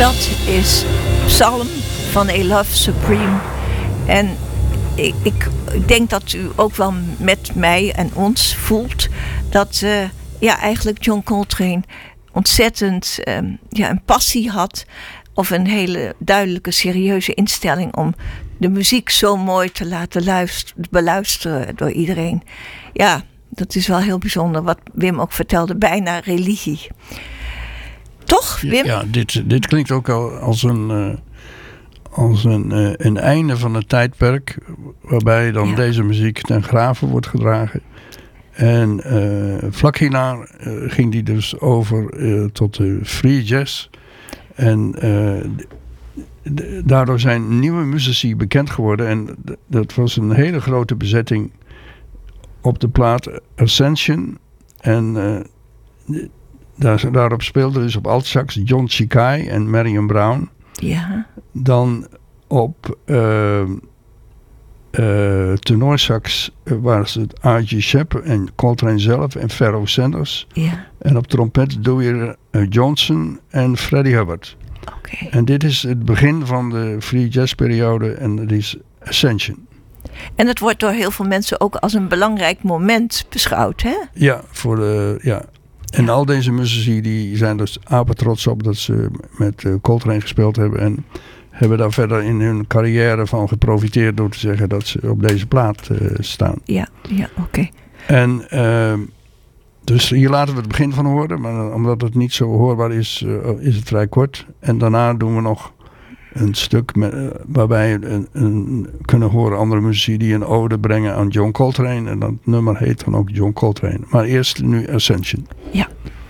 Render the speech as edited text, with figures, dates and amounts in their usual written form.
Dat is Psalm van A Love Supreme. En ik denk dat u ook wel met mij en ons voelt dat eigenlijk John Coltrane ontzettend een passie had, of een hele duidelijke, serieuze instelling om de muziek zo mooi te laten beluisteren door iedereen. Ja, dat is wel heel bijzonder. Wat Wim ook vertelde, bijna religie. Toch, Wim? Ja, dit klinkt ook al als een einde van een tijdperk, waarbij dan deze muziek ten grave wordt gedragen. En vlak hierna ging die dus over tot de free jazz. En daardoor zijn nieuwe muzici bekend geworden. En dat was een hele grote bezetting op de plaat Ascension. En daarop speelde dus op altsax John Chikai en Marion Brown. Ja. Dan op tenorsax waren het R.G. Shepp en Coltrane zelf en Pharoah Sanders. Ja. En op trompet Dewey Johnson en Freddie Hubbard. Okay. En dit is het begin van de free jazz periode en het is Ascension. En het wordt door heel veel mensen ook als een belangrijk moment beschouwd, hè? Ja, En al deze muzici die zijn dus apetrots op dat ze met Coltrane gespeeld hebben. En hebben daar verder in hun carrière van geprofiteerd door te zeggen dat ze op deze plaat staan. Ja, oké. En dus hier laten we het begin van horen. Maar omdat het niet zo hoorbaar is, is het vrij kort. En daarna doen we nog een stuk waarbij we kunnen horen andere muzici die een ode brengen aan John Coltrane. En dat nummer heet dan ook John Coltrane. Maar eerst nu Ascension. Ja.